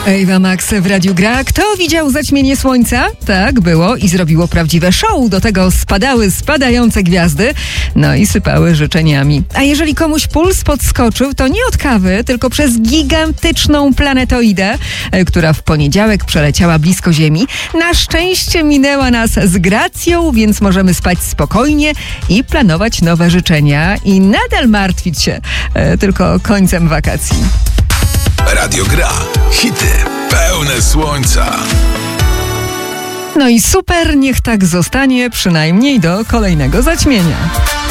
Ewa Max w Radiu Gra. Kto widział zaćmienie słońca? Tak, było i zrobiło prawdziwe show. Do tego spadały spadające gwiazdy, no i sypały życzeniami. A jeżeli komuś puls podskoczył, to nie od kawy, tylko przez gigantyczną planetoidę, która w poniedziałek przeleciała blisko Ziemi. Na szczęście minęła nas z gracją, więc możemy spać spokojnie i planować nowe życzenia i nadal martwić się tylko końcem wakacji. Radio Gra. Hity pełne słońca. No i super, niech tak zostanie przynajmniej do kolejnego zaćmienia.